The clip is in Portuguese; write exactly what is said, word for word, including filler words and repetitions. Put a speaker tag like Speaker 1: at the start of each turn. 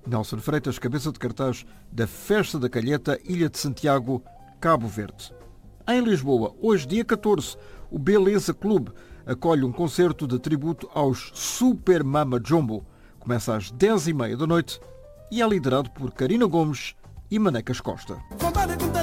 Speaker 1: Nelson Freitas, cabeça de cartaz da Festa da Calheta, Ilha de Santiago, Cabo Verde. Em Lisboa, hoje, dia catorze, o Beleza Clube acolhe um concerto de tributo aos Super Mama Jumbo. Começa às dez e meia da noite e é liderado por Karina Gomes e Manecas Costa.